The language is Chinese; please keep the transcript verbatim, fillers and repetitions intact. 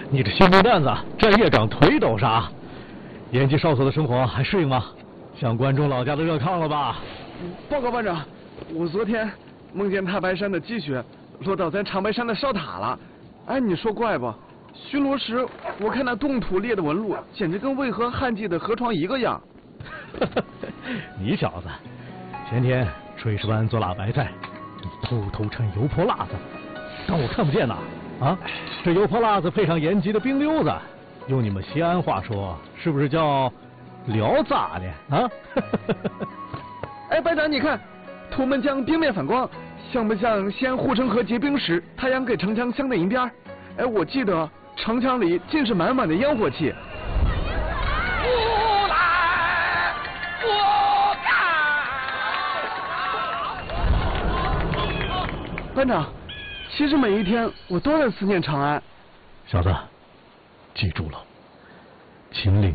你这新兵蛋子，站夜长腿抖啥？延吉哨所的生活还适应吗？像关中老家的热炕了吧？ 报告班长，我昨天梦见太白山的积雪落到咱长白山的哨塔了。哎，你说怪不？巡逻时我看那冻土裂的纹路，简直跟渭河旱季的河床一个样。 你小子，前天炊事班做腊白菜，你偷偷掺油泼辣子，当我看不见呐？啊，这油泼辣子配上延吉的冰溜子，用你们西安话说，是不是叫聊咋的啊？ 哎，班长，你看，图们江冰面反光，像不像西安护城河结冰时太阳给城墙镶的银边？哎，我记得城墙里尽是满满的烟火气。 不来，不干！ 班长，其实每一天我都在思念长安。 小子，记住了，秦岭。